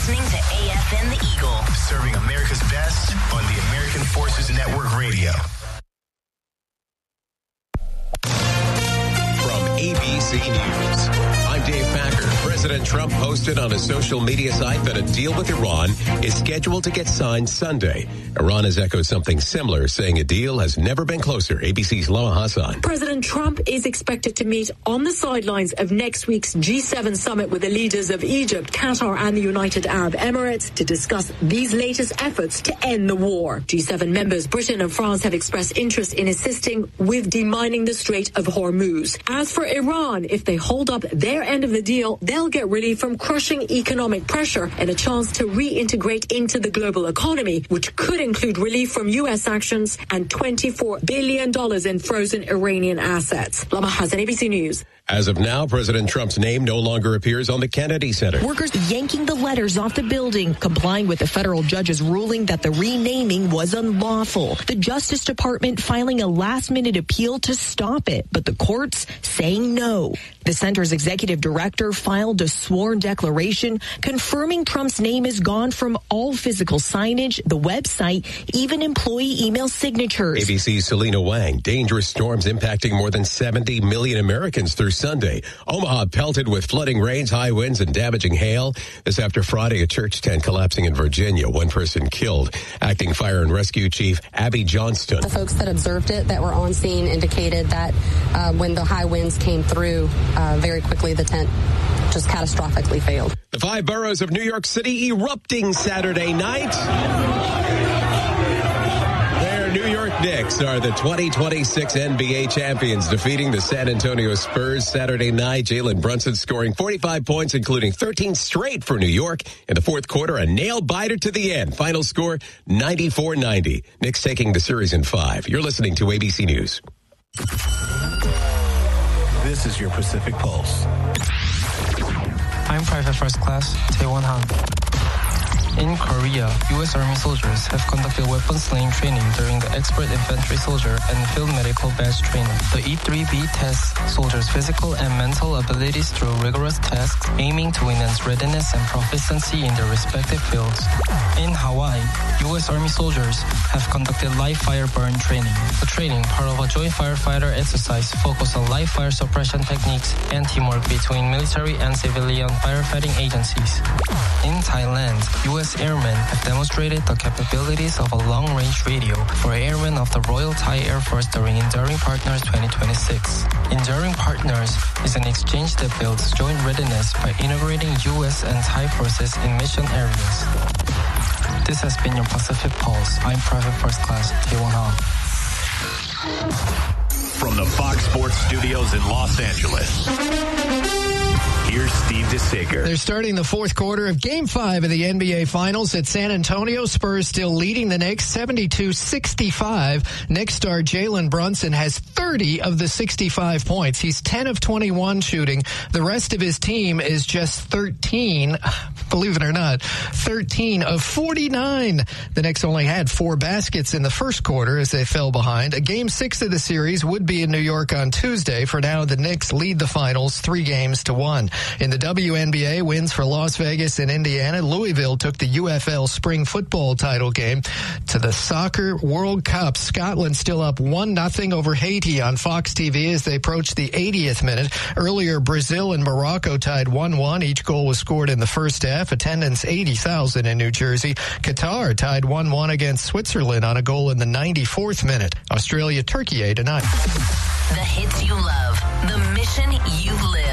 listening to AFN The Eagle. Serving America's best on the American Forces Network Radio. From ABC News, I'm Dave Packer. President Trump posted on his social media site that a deal with Iran is scheduled to get signed Sunday. Iran has echoed something similar, saying a deal has never been closer. ABC's Loa Hassan. President Trump is expected to meet on the sidelines of next week's G7 summit with the leaders of Egypt, Qatar and the United Arab Emirates to discuss these latest efforts to end the war. G7 members Britain and France have expressed interest in assisting with demining the Strait of Hormuz. As for Iran, if they hold up their end of the deal, they'll get relief from crushing economic pressure and a chance to reintegrate into the global economy, which could include relief from U.S. sanctions and $24 billion in frozen Iranian assets. Lama Hassan, ABC News. As of now, President Trump's name no longer appears on the Kennedy Center. Workers yanking the letters off the building, complying with the federal judge's ruling that the renaming was unlawful. The Justice Department filing a last-minute appeal to stop it, but the courts saying no. The center's executive director filed a sworn declaration confirming Trump's name is gone from all physical signage, the website, even employee email signatures. ABC's Selena Wang. Dangerous storms impacting more than 70 million Americans through Sunday. Omaha pelted with flooding rains, high winds, and damaging hail. This after Friday, a church tent collapsing in Virginia. One person killed. Acting Fire and Rescue Chief Abby Johnston. The folks that observed it that were on scene indicated that when the high winds came through, very quickly the tent just catastrophically failed. The 5 boroughs of New York City erupting Saturday night. Their New York Knicks are the 2026 NBA champions, defeating the San Antonio Spurs Saturday night. Jalen Brunson scoring 45 points, including 13 straight for New York. In the fourth quarter, a nail-biter to the end. Final score, 94-90. Knicks taking the series in 5. You're listening to ABC News. This is your Pacific Pulse. I'm Private First Class Taewon Han. In Korea, U.S. Army soldiers have conducted weapons slaying training during the Expert Infantry Soldier and Field Medical Badge training. The E-3B tests soldiers' physical and mental abilities through rigorous tasks, aiming to enhance readiness and proficiency in their respective fields. In Hawaii, U.S. Army soldiers have conducted live fire burn training. The training, part of a joint firefighter exercise, focused on live fire suppression techniques and teamwork between military and civilian firefighting agencies. In Thailand, U.S. airmen have demonstrated the capabilities of a long-range radio for airmen of the Royal Thai Air Force during Enduring Partners 2026. Enduring Partners is an exchange that builds joint readiness by integrating U.S. and Thai forces in mission areas. This has been your Pacific Pulse. I'm Private First Class Taewon Han. From the Fox Sports Studios in Los Angeles, here's Steve DeSager. They're starting the fourth quarter of Game 5 of the NBA Finals at San Antonio. Spurs still leading the Knicks 72-65. Knicks star Jalen Brunson has 30 of the 65 points. He's 10 of 21 shooting. The rest of his team is just 13, believe it or not, 13 of 49. The Knicks only had 4 baskets in the first quarter as they fell behind. A Game 6 of the series would be in New York on Tuesday. For now, the Knicks lead the finals 3-1. In the WNBA, wins for Las Vegas and Indiana. Louisville took the UFL spring football title game to the Soccer World Cup. Scotland still up 1-0 over Haiti on Fox TV as they approach the 80th minute. Earlier, Brazil and Morocco tied 1-1. Each goal was scored in the first half. Attendance 80,000 in New Jersey. Qatar tied 1-1 against Switzerland on a goal in the 94th minute. Australia, Turkey tonight. The hits you love, the mission you live.